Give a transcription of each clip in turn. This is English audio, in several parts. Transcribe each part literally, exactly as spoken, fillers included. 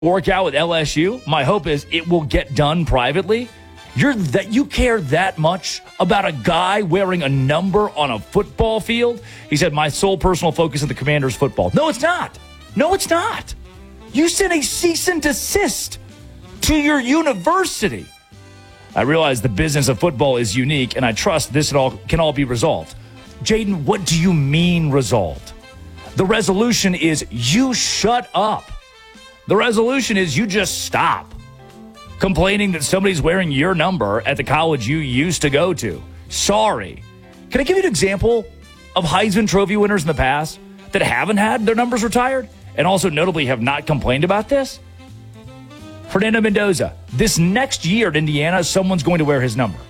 work out with L S U, my hope is it will get done privately. You're that you care that much about a guy wearing a number on a football field? He said, my sole personal focus is the Commanders' football. No, it's not. No, it's not. You sent a cease and desist to your university. I realize the business of football is unique, and I trust this all can all be resolved. Jaden, what do you mean resolved? The resolution is you shut up. The resolution is you just stop complaining that somebody's wearing your number at the college you used to go to. Sorry. Can I give you an example of Heisman Trophy winners in the past that haven't had their numbers retired and also notably have not complained about this? Fernando Mendoza. This next year at Indiana, someone's going to wear his number.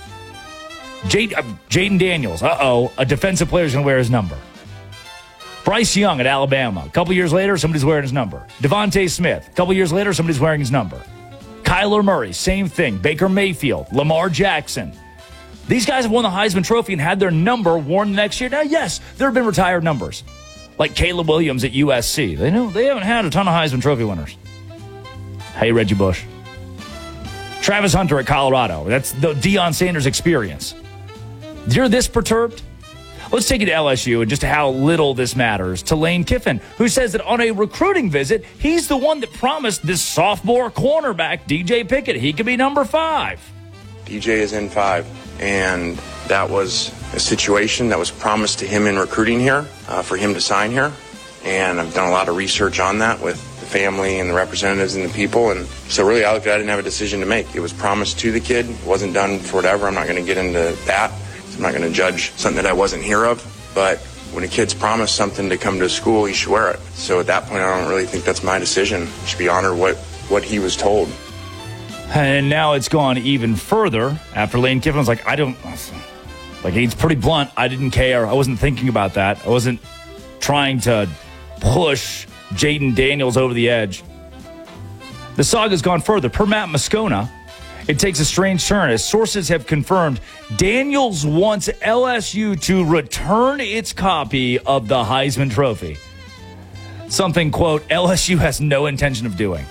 Jade, uh, Jaden Daniels. Uh-oh. A defensive player's going to wear his number. Bryce Young at Alabama. A couple years later, somebody's wearing his number. Devontae Smith. A couple years later, somebody's wearing his number. Kyler Murray, same thing. Baker Mayfield. Lamar Jackson. These guys have won the Heisman Trophy and had their number worn the next year. Now, yes, there have been retired numbers. Like Caleb Williams at U S C. They know they haven't had a ton of Heisman Trophy winners. Hey, Reggie Bush. Travis Hunter at Colorado. That's the Deion Sanders experience. You're this perturbed? Let's take it to L S U and just how little this matters to Lane Kiffin, who says that on a recruiting visit, he's the one that promised this sophomore cornerback, D J Pickett, he could be number five. D J is in five, and that was a situation that was promised to him in recruiting here uh, for him to sign here. And I've done a lot of research on that with the family and the representatives and the people. And so really, I looked at it, I didn't have a decision to make. It was promised to the kid. It wasn't done for whatever. I'm not going to get into that. I'm not going to judge something that I wasn't here of, but when a kid's promised something to come to school, he should wear it. So at that point, I don't really think that's my decision. I should be honored what, what he was told. And now it's gone even further after Lane Kiffin was like, I don't, like, he's pretty blunt. I didn't care. I wasn't thinking about that. I wasn't trying to push Jaden Daniels over the edge. The saga's gone further. Per Matt Moscona, it takes a strange turn as sources have confirmed Daniels wants L S U to return its copy of the Heisman Trophy. Something, quote, L S U has no intention of doing.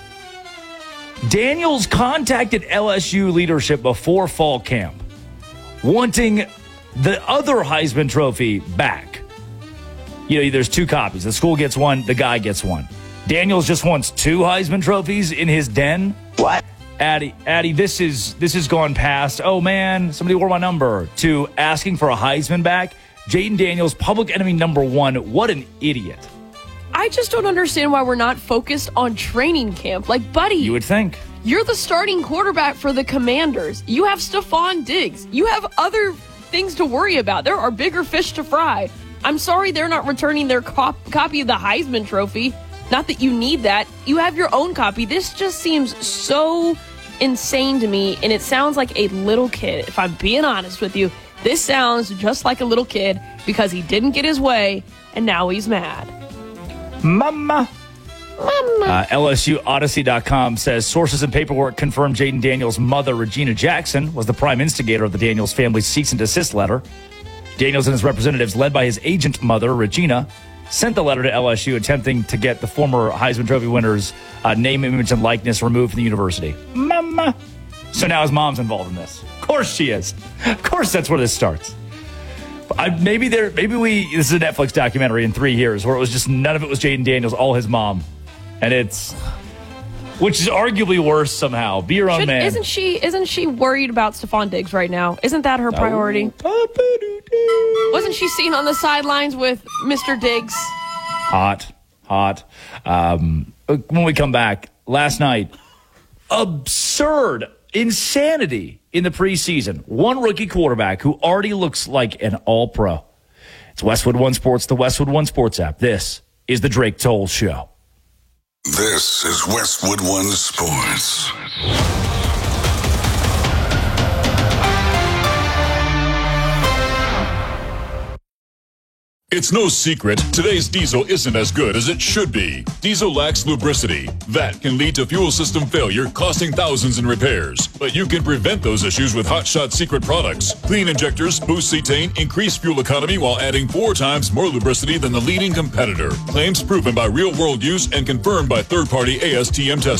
Daniels contacted L S U leadership before fall camp, wanting the other Heisman Trophy back. You know, there's two copies. The school gets one, the guy gets one. Daniels just wants two Heisman Trophies in his den. What? Addie, Addie, this is this has gone past, oh man, somebody wore my number, to asking for a Heisman back. Jaden Daniels, public enemy number one. What an idiot. I just don't understand why we're not focused on training camp. Like, buddy. You would think. You're the starting quarterback for the Commanders. You have Stephon Diggs. You have other things to worry about. There are bigger fish to fry. I'm sorry they're not returning their cop- copy of the Heisman Trophy. Not that you need that. You have your own copy. This just seems so insane to me, and it sounds like a little kid. If I'm being honest with you, this sounds just like a little kid because he didn't get his way, and now he's mad. Mama. Mama. Uh, L S U Odyssey dot com says sources and paperwork confirm Jaden Daniels' mother, Regina Jackson, was the prime instigator of the Daniels family's cease and desist letter. Daniels and his representatives, led by his agent mother, Regina, sent the letter to L S U attempting to get the former Heisman Trophy winner's uh, name, image, and likeness removed from the university. Mama. So now his mom's involved in this. Of course she is. Of course that's where this starts. I, maybe there. Maybe we. This is a Netflix documentary in three years where it was just none of it was Jaden Daniels, all his mom, and it's, which is arguably worse somehow. Be your own Should, man. Isn't she? Isn't she worried about Stephon Diggs right now? Isn't that her priority? Oh, Wasn't she seen on the sidelines with Mister Diggs? hot, hot. Um, when we come back, last night, absurd insanity in the preseason. One rookie quarterback who already looks like an all-pro. It's Westwood One Sports, the Westwood One Sports app. This is the Drake Toll Show. This is Westwood One Sports. It's no secret, today's diesel isn't as good as it should be. Diesel lacks lubricity. That can lead to fuel system failure, costing thousands in repairs. But you can prevent those issues with Hot Shot Secret products. Clean injectors, boost cetane, increase fuel economy while adding four times more lubricity than the leading competitor. Claims proven by real-world use and confirmed by third-party A S T M testing.